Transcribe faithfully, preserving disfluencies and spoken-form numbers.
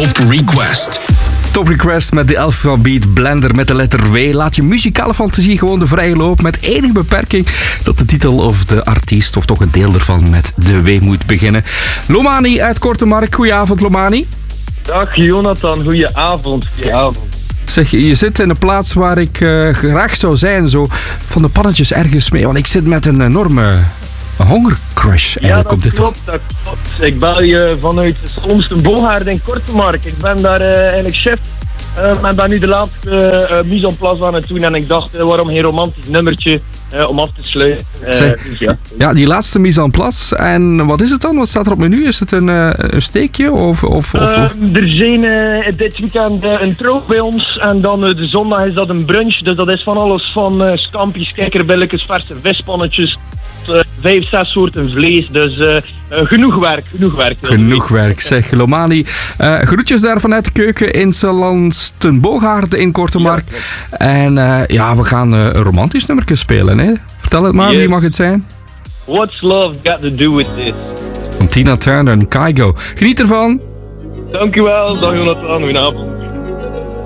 Top Request. Top Request met de Alphabeat Blender met de letter W. Laat je muzikale fantasie gewoon de vrije loop met enige beperking dat de titel of de artiest of toch een deel ervan met de W moet beginnen. Lomani uit Kortemark. Goedenavond, Lomani. Dag Jonathan, goedenavond. Goedenavond. Zeg, je zit in een plaats waar ik uh, graag zou zijn, zo van de pannetjes ergens mee. Want ik zit met een enorme hongercrush eigenlijk ja, dat op dit klopt, dat klopt. Ik bel je vanuit Solmsten Bogaard in Kortemark. Ik ben daar uh, eigenlijk chef. Uh, en ben nu de laatste uh, mise en place aan het doen. En ik dacht, uh, waarom geen romantisch nummertje uh, om af te sluiten. Uh, zeg, dus ja. ja, die laatste mise en place. En wat is het dan? Wat staat er op menu? Is het een, uh, een steekje? Of, of, of, of? Uh, er zijn uh, dit weekend uh, een trouw bij ons. En dan uh, de zondag is dat een brunch. Dus dat is van alles van uh, skampies, kikkerbilletjes, verse vispannetjes. Uh, vijf, zes soorten vlees. Dus uh, uh, genoeg werk, genoeg werk. Genoeg werk, zeg Lomani. Uh, groetjes daar vanuit de keuken in Solmsten Bogaard in Kortemark. Ja, en uh, ja, we gaan uh, een romantisch nummertje spelen. Hè? Vertel het maar, yeah. Wie mag het zijn? What's Love Got To Do With This? Van Tina Turner en Kygo. Geniet ervan. Dankjewel, dag Jonathan, goedenavond.